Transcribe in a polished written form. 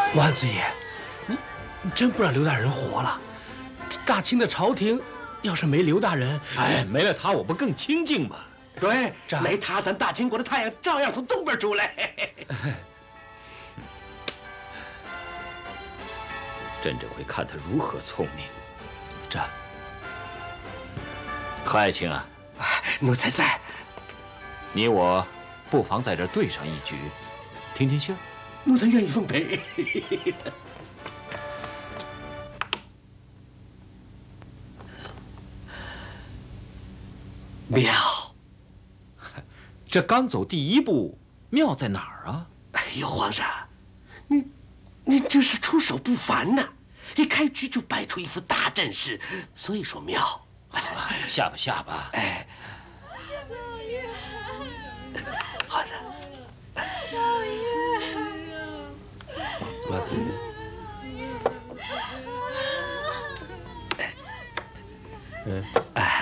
万岁爷，你真不让刘大人活了？大清的朝廷要是没刘大人， 哎，没了他，我不更清静吗？ 对，没他，咱大清国的太阳照样从东边出来。 朕这回看他如何聪明。 这， 何爱卿啊， 奴才在。 你我不妨在这对上一局，听听信儿。 奴才愿意奉陪。妙。 这刚走第一步，妙在哪儿啊？ 哎呦，皇上，你这是出手不凡呐！一开局就摆出一副大阵势，所以说妙。 下吧下吧。 哎，皇上， 万岁爷，